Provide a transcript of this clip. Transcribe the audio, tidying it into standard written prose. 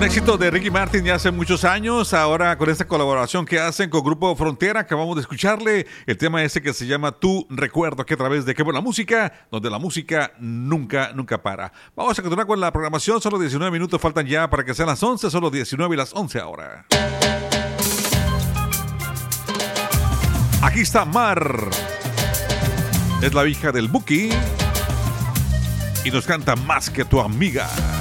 Un éxito de Ricky Martin ya hace muchos años, ahora con esta colaboración que hacen con Grupo Frontera, acabamos de escucharle el tema ese que se llama Tu Recuerdo, que a través de Qué Buena Música, donde la música nunca para. Vamos a continuar con la programación, solo 19 minutos faltan ya para que sean las 11, solo 19 y las 11 ahora. Aquí está Mar, es la hija del Buki y nos canta Más que tu amiga.